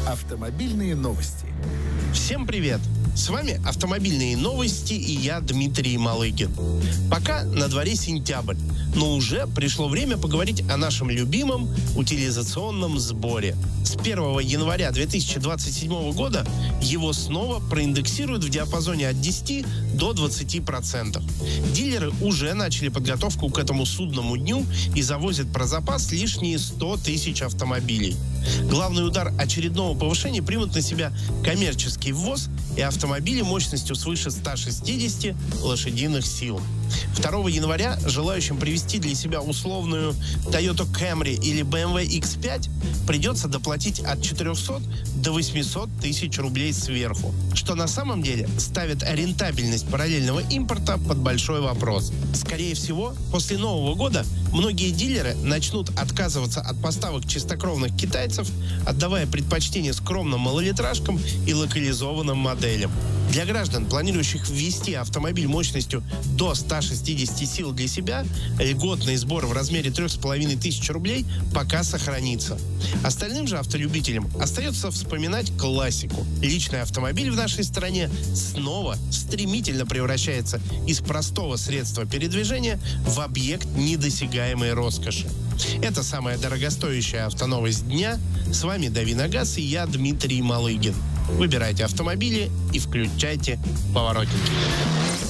Автомобильные новости. Всем привет! С вами «Автомобильные новости» и я, Дмитрий Малыгин. Пока на дворе сентябрь, но уже пришло время поговорить о нашем любимом утилизационном сборе. С 1 января 2027 года его снова проиндексируют в диапазоне от 10 до 20%. Дилеры уже начали подготовку к этому судному дню и завозят про запас лишние 100 тысяч автомобилей. Главный удар очередного повышения примут на себя коммерческий ввоз и автомобили мощностью свыше 160 лошадиных сил. 2 января желающим привезти для себя условную Toyota Camry или BMW X5 придется доплатить от 400 до 800 тысяч рублей сверху, что на самом деле ставит рентабельность параллельного импорта под большой вопрос. Скорее всего, после Нового года многие дилеры начнут отказываться от поставок чистокровных китайцев, отдавая предпочтение скромным малолитражкам и локализованным моделям. Для граждан, планирующих ввести автомобиль мощностью до 160 сил для себя, льготный сбор в размере 3500 рублей пока сохранится. Остальным же автолюбителям остается вспоминать классику. Личный автомобиль в нашей стране снова стремительно превращается из простого средства передвижения в объект недосягаемой роскоши. Это самая дорогостоящая автоновость дня. С вами Дави на газ и я, Дмитрий Малыгин. Выбирайте автомобили и включайте поворотники.